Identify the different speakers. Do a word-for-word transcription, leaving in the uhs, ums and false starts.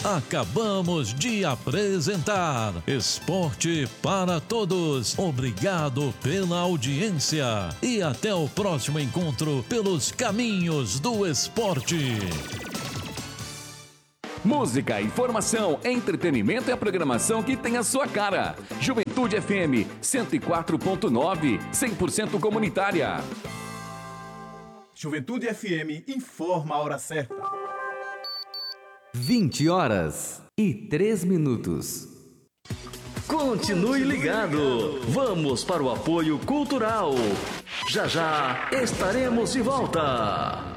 Speaker 1: Acabamos de apresentar Esporte para Todos. Obrigado pela audiência e até o próximo encontro pelos caminhos do esporte.
Speaker 2: Música, informação, entretenimento e a programação que tem a sua cara. Juventude F M cento e quatro ponto nove, cem por cento comunitária.
Speaker 3: Juventude F M informa a hora certa.
Speaker 4: vinte horas e três minutos.
Speaker 5: Continue ligado. Vamos para o apoio cultural. Já já estaremos de volta.